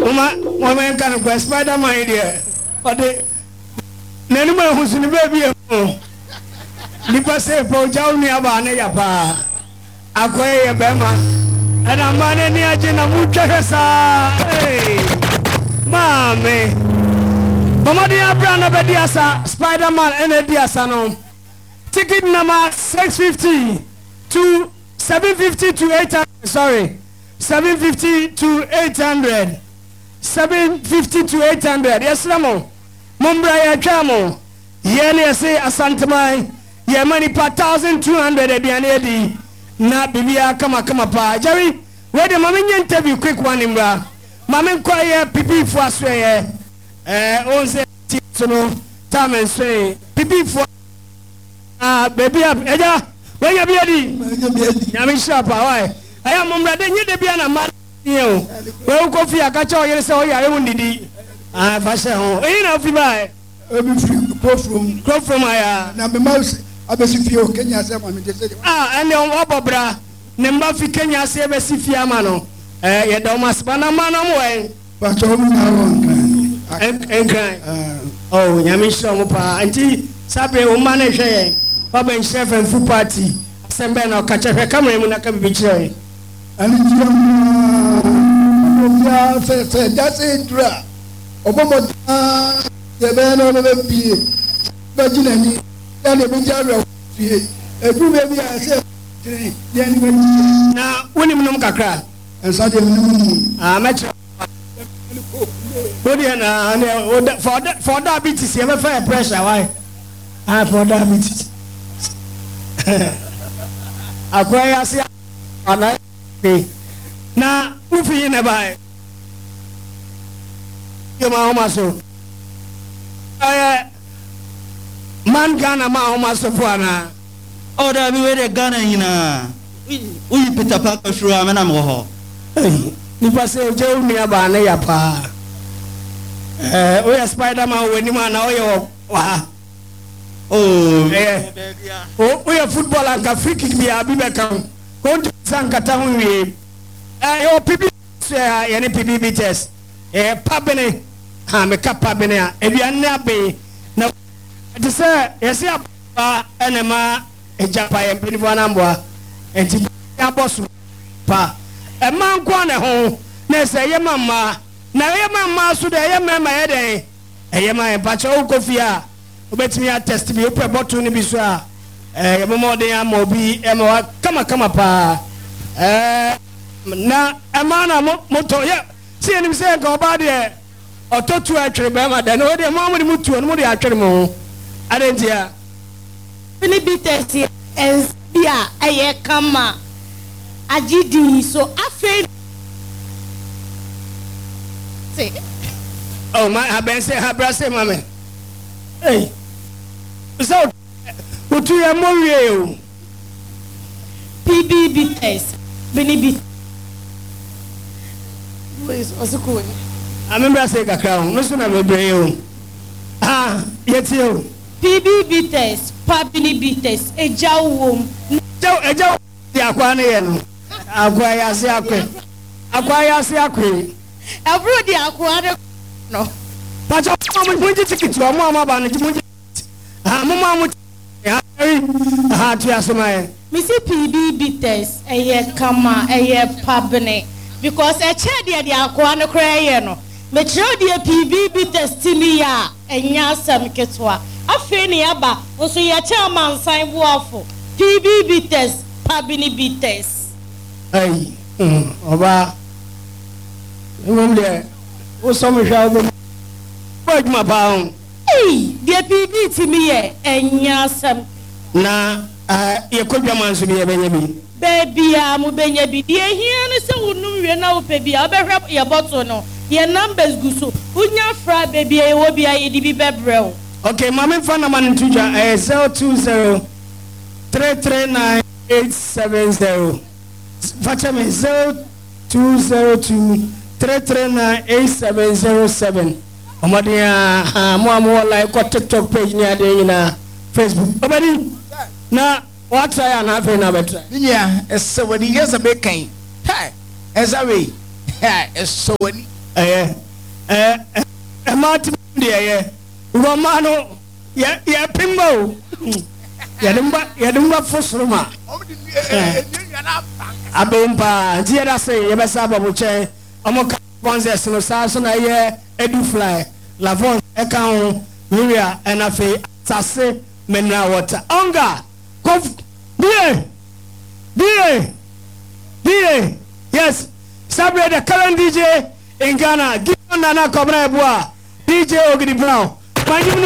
Mama can go Spider-Man idea. But the Nenuma who's in the baby. Nipa say, Projao Niabane Yapa. Akwe Bema. And a man near Jenamucha. Hey, Mammy. Mama dear Brana Bediasa, Spider-Man and Ediasano. Ticket number 650 to 750 to 800. Sorry. 750 to 800. 750 to 800. Yes, Ramo. Mumbra ya chamo. Yeli say asantamai. Ye money per 1,200 edianedi. Na bibia kama pa. Jerry, where the mama interview quick one imbra. Mama kwa pipi for swe. Onse sono time swe. Pipi for baby eja. When you be ready. Yami shapa why? I am Mumbrade, you be an man. Well, coffee, I catch all your soul. I won't did. Ah, Fashion. Enough, if I go from my number mouse. I bet if you Kenya, and your Wababra, Nembafi Kenya, Sebesifia Mano. You don't must ban a man away. But oh, Yamisha Mupa, Auntie Sabe, who manage Papa Chef and Food Party. Sembeno, catch a camera, Munaka Beach. And that's it. Obama, the man on the P. Virginia, and the Benjamin. A good baby, I said, now, when you know Kakra, and Saturday, I met you. For diabetes, you have a fair pressure. Why? For diabetes. Acquire, na ufi na bai yo ma homa so man Ghana ma homa so fuana oda bi we de Ghana nyina uyi Peter Parker shuru amena mo ho ni pase je uni aba na ya pa o ya Spider-Man we ni ma na o yo wa o ya football and free kick bi abi be kan ko sankata hunwe yo pipi yani pipi test pabene ha me kapabene a eduane abe na te say yesi aba enema ejapa ye mpinifo anamboa enti abosu pa man kwa ne ho na say ye mama na ye mama so de ye mama ye den ye mama pa cho kofi a obetimi a test bi ope bottle ni bi so a ye mama de am obi e ma kama pa na amana moto ya si enim se ka oba de ototu atwere be ma de no de mo mo mutu no de atwere mo adentia bini bitesi bia aye kama agidi so afi say oh my haben say habra say mama hey so utu ya mo wie o PBBS Bini also cool. I remember saying Kakao, no sooner will bring you. Ah, yet you. PBB test, Pabini test, a jaw womb. A jaw, the Aquanian. Aquaya Siaqui. Aquaya Siaqui. I brought the Aquana. No. But I'm going to take it to a mamma and Mamma would have to ask my. Missy PBB test, a year kama, a year Pabini. Because a child the Aquana crayano. Metro the PBB test Timia, and Yasam Ketwa. A feni aba, also your chairman sign waffle. PBB test, Pabini test. Hey, Oba. Remember, what's some shall be? Wait, my pound. Hey, the PB Timia, and Yasam. Na, you could be a man to be a baby. Baby, I'm a baby. Dear, here is a woman now, baby. I'll be up your bottle. No, your numbers go so. Would not fry, baby. I will be a DB Bebrel. Okay, Mamma Fanaman Tuja, 020 339 870. Fatame 0202 339 8707. Omadia, more like what TikTok page near the Facebook. Obadi, na what I am having a better. Yeah, it's so many years a big cane. Hey, as I read, it's so many. Martin dear, Romano, Pimbo, Yadumba Fosroma, Abompa, Diana say, Yabasaba Buche, Amoka Bonzes, no Sarson, Edu Fly, Lavon, Ekao, Luria, and Afe, Sase, Mena Water, Onga, Kof, yes, Sabre the current DJ in Ghana, Gideon Nana Cobra Bois, DJ Ogidi Brown.